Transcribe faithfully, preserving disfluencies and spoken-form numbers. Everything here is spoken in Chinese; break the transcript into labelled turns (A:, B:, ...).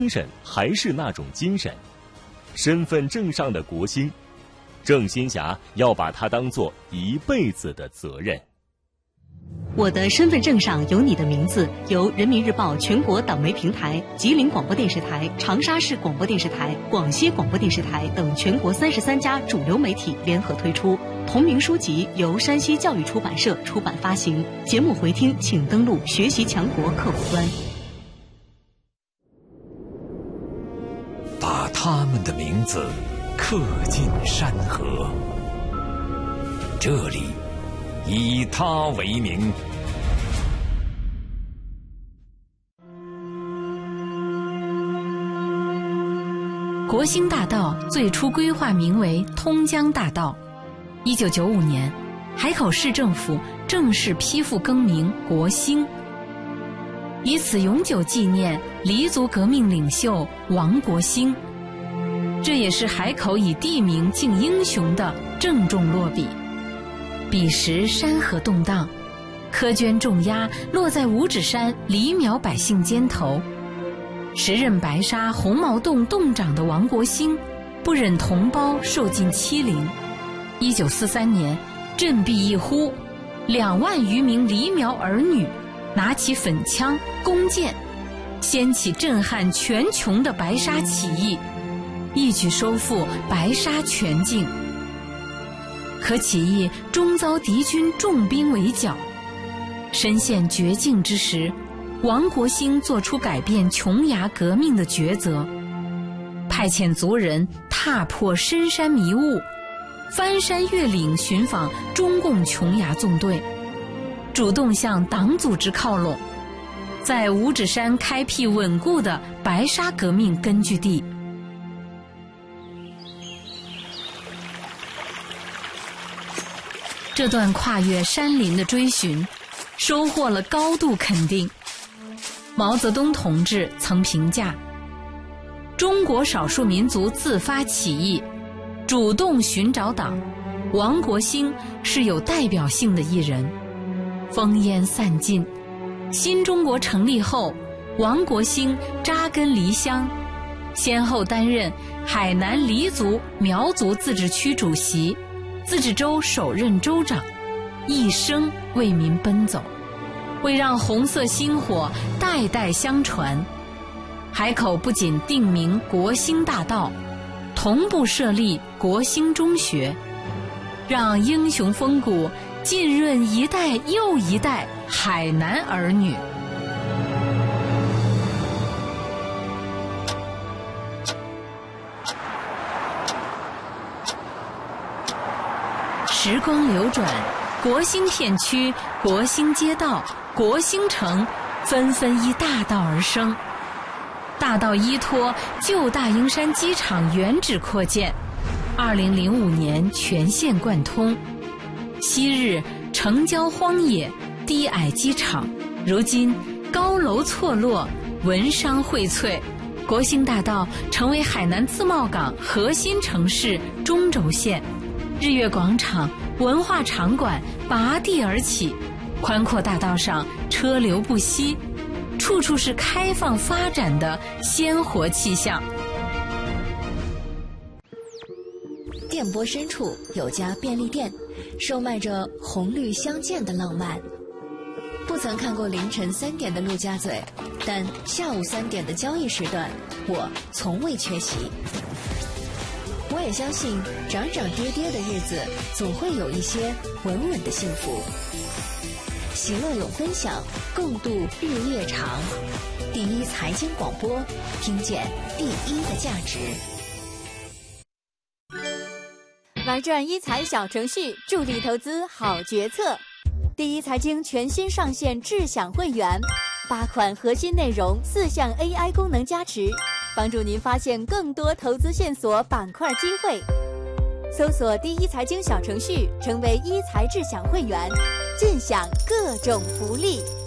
A: 精神还是那种精神，身份证上的国星，郑新霞要把它当作一辈子的责任。
B: 我的身份证上有你的名字，由人民日报全国党媒平台、吉林广播电视台、长沙市广播电视台、广西广播电视台等全国三十三家主流媒体联合推出。同名书籍由山西教育出版社出版发行。节目回听请登录学习强国客户端。
C: 把他们的名字刻进山河，这里以他为名。
D: 国兴大道最初规划名为通江大道。一九九五年，海口市政府正式批复更名国兴，以此永久纪念黎族革命领袖王国兴。这也是海口以地名敬英雄的郑重落笔。彼时山河动荡，苛捐重压落在五指山黎苗百姓肩头。时任白沙红毛洞洞长的王国兴不忍同胞受尽欺凌。一九四三年，振臂一呼，两万余名黎苗儿女拿起粉枪、弓箭，掀起震撼全琼的白沙起义，一举收复白沙全境。可起义终遭敌军重兵围剿，身陷绝境之时，王国兴做出改变琼崖革命的抉择，派遣族人踏破深山迷雾，翻山越岭寻访中共琼崖纵队，主动向党组织靠拢，在五指山开辟稳固的白沙革命根据地。这段跨越山林的追寻收获了高度肯定。毛泽东同志曾评价，中国少数民族自发起义，主动寻找党，王国兴是有代表性的一人。烽烟散尽，新中国成立后，王国兴扎根黎乡，先后担任海南黎族苗族自治区主席、自治州首任州长，一生为民奔走，为让红色薪火代代相传，海口不仅定名国兴大道，同步设立国兴中学，让英雄风骨浸润一代又一代海南儿女。时光流转，国兴片区、国兴街道、国兴城纷纷依大道而生。大道依托旧大英山机场原址扩建，二零零五年全线贯通。昔日城郊荒野、低矮机场，如今高楼错落，文商荟萃，国兴大道成为海南自贸港核心城市中轴线。日月广场、文化场馆拔地而起，宽阔大道上车流不息，处处是开放发展的鲜活气象。
E: 电波深处有家便利店，售卖着红绿相间的浪漫。不曾看过凌晨三点的陆家嘴，但下午三点的交易时段，我从未缺席。我也相信涨涨跌跌的日子总会有一些稳稳的幸福。喜乐永分享，共度日夜长。第一财经广播，听见第一的价值。
F: 玩转一财小程序，助力投资好决策。第一财经全新上线智享会员，八款核心内容，四项 A I 功能加持，帮助您发现更多投资线索、板块机会。搜索第一财经小程序，成为一财智享会员，尽享各种福利。